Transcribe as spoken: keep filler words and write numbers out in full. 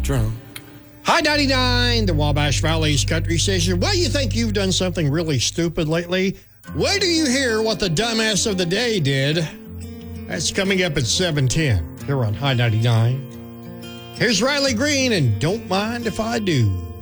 drunk. Hi ninety-nine, the Wabash Valley's country station. Well, you think you've done something really stupid lately? Wait till you hear what the dumbass of the day did. That's coming up at seven ten here on High ninety-nine. Here's Riley Green, and Don't Mind If I Do.